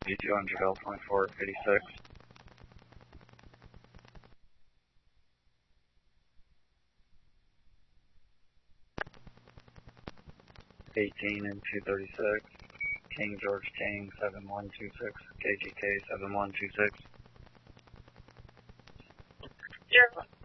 B200 L24 86. 18 and 236. King George King 7126. KGK 7126. 0.